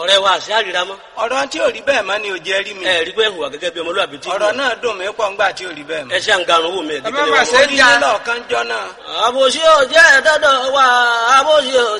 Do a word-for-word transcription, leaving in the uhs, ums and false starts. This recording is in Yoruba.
ọ̀rẹ́ wa àṣẹ àríra mọ́. ọ̀rọ̀ tí ò rí bẹ́ẹ̀ mọ́ ni ò jẹ́ rí mi. ẹ rí pé hùwà gẹ́gẹ́ bí ọmọlúwàbí tí. ọ̀rọ̀ náà dùn mí pọ̀ ńgbà tí ò rí bẹ́ẹ̀ mọ́. ẹ ṣe àǹgarùn wò mí ẹ̀ ẹ má má ṣe ó rí yín lọ́ọ̀kan jọ náà. àbòsí ò jẹ́ ẹ̀dọ́dọ̀ wa àbòsí ò